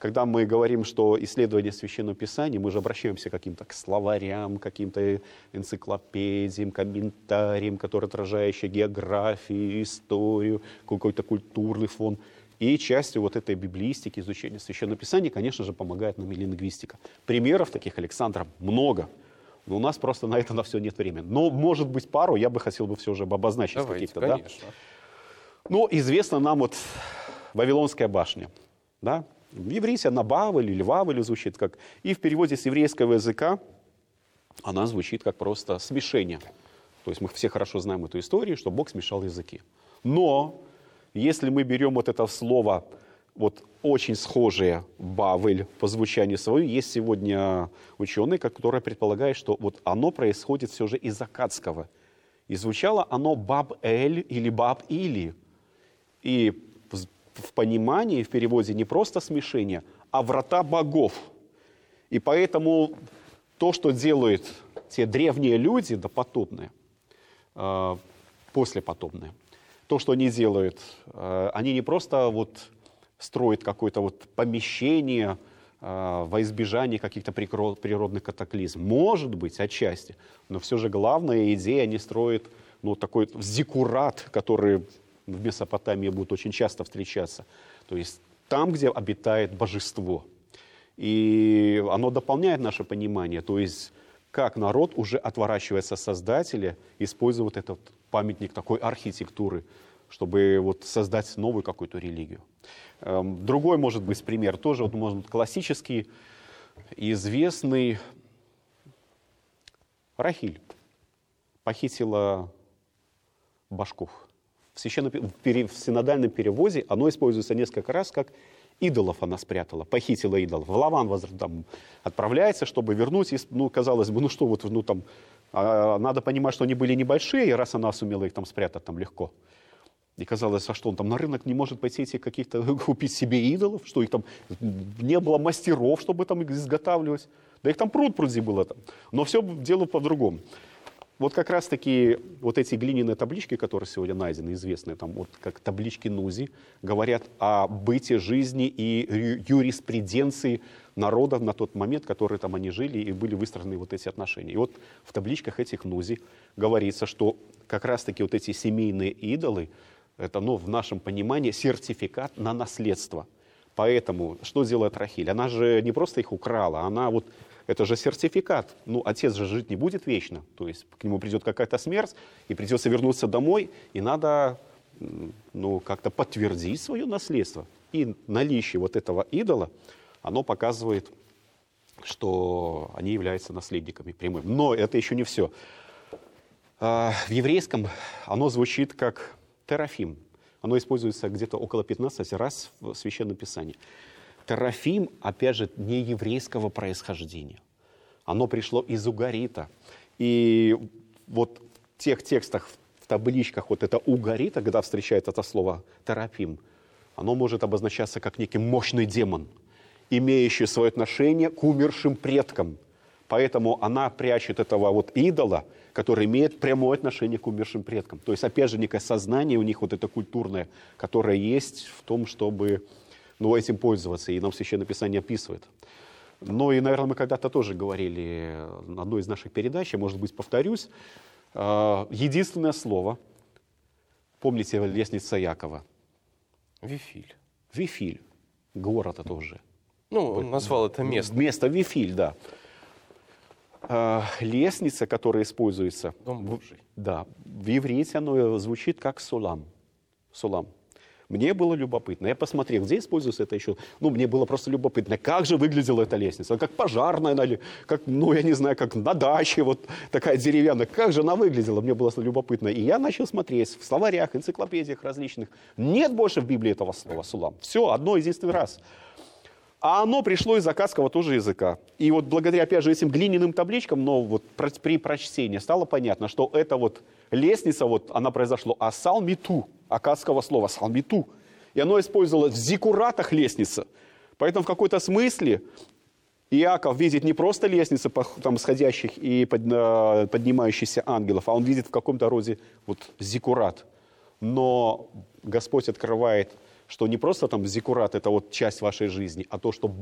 когда мы говорим, что исследование Священного Писания, мы же обращаемся к каким-то словарям, каким-то энциклопедиям, комментариям, которые отражающие географию, историю, какой-то культурный фон. И частью вот этой библистики, изучения Священного Писания, конечно же, помогает нам и лингвистика. Примеров таких, Александра, много. Но у нас просто на это на все нет времени. Но, может быть, пару я бы хотел бы все же обозначить. Давайте, каких-то. конечно. Да? Ну, известна нам вот Вавилонская башня. Да? В иврите она Бавель или Вавель звучит как. И в переводе с еврейского языка она звучит как просто смешение. То есть мы все хорошо знаем эту историю, что Бог смешал языки. Но если мы берем вот это слово, вот очень схожее Бавель по звучанию своему, есть сегодня ученые, которые предполагают, что вот оно происходит все же из аккадского. И звучало оно Баб-эль или Баб-или. И в понимании, в переводе не просто смешение, а врата богов. И поэтому то, что делают те древние люди, допотопные, послепотопные, то, что они делают, они не просто вот строят какое-то вот помещение во избежание каких-то природных катаклизмов. Может быть, отчасти. Но все же главная идея, они строят ну, такой зиккурат, который в Месопотамии будут очень часто встречаться. То есть там, где обитает божество. И оно дополняет наше понимание. То есть как народ уже отворачивается от Создателя, использует этот памятник такой архитектуры, чтобы вот создать новую какую-то религию. Другой, может быть, пример, тоже вот, может быть, классический, известный. Рахиль похитила башков. В синодальном переводе оно используется несколько раз, как идолов она спрятала, похитила идолов. В Лаван там отправляется, чтобы вернуть. И, ну, казалось бы, ну что вот, ну там, надо понимать, что они были небольшие, раз она сумела их там спрятать там легко. И казалось, а что он там на рынок не может пойти эти каких-то купить себе идолов, что их там не было мастеров, чтобы там их изготавливать. Да их там пруд-пруди было там. Но все дело по-другому. Вот как раз-таки вот эти глиняные таблички, которые сегодня найдены, известные, там, вот, как таблички Нузи, говорят о быте жизни и юриспруденции народа на тот момент, в который там они жили, и были выстроены вот эти отношения. И вот в табличках этих Нузи говорится, что как раз-таки вот эти семейные идолы, это, ну, в нашем понимании, сертификат на наследство. Поэтому что делает Рахиль? Она же не просто их украла, она вот... Это же сертификат. Ну, отец же жить не будет вечно. То есть к нему придет какая-то смерть, и придется вернуться домой, и надо, ну, как-то подтвердить свое наследство. И наличие вот этого идола, оно показывает, что они являются наследниками прямыми. Но это еще не все. В еврейском оно звучит как терафим. Оно используется где-то около 15 раз в Священном Писании. Терафим, опять же, не еврейского происхождения. Оно пришло из угарита. И вот в тех текстах, в табличках, вот это угарита, когда встречает это слово терафим, оно может обозначаться как некий мощный демон, имеющий свое отношение к умершим предкам. Поэтому она прячет этого вот идола, который имеет прямое отношение к умершим предкам. То есть, опять же, некое сознание у них вот это культурное, которое есть в том, чтобы... но этим пользоваться, и нам Священное Писание описывает. Ну и, наверное, мы когда-то тоже говорили на одной из наших передач, я, может быть, повторюсь, единственное слово, помните, лестница Якова? Вифиль. Вифиль, город это уже. Ну, он назвал это место. Место Вифиль, да. Лестница, которая используется... Дом Божий. Да, в иврите оно звучит как сулам. Сулам. Мне было любопытно. Я посмотрел, где используется это еще. Ну, мне было просто любопытно, как же выглядела эта лестница. Как пожарная, или как, ну, я не знаю, как на даче, вот такая деревянная. Как же она выглядела? Мне было любопытно. И я начал смотреть в словарях, энциклопедиях различных. Нет больше в Библии этого слова «сулам». Все, одно единственный раз. А оно пришло из аккадского тоже языка. И вот благодаря, опять же, этим глиняным табличкам, но вот при прочтении стало понятно, что эта вот лестница, вот она произошла от салмиту, аккадского слова салмиту. И оно использовалось в зиккуратах лестница. Поэтому в какой-то смысле Иаков видит не просто лестницы там, сходящих и поднимающихся ангелов, а он видит в каком-то роде вот зиккурат. Но Господь открывает, что не просто там зиккурат — это вот часть вашей жизни, а то, что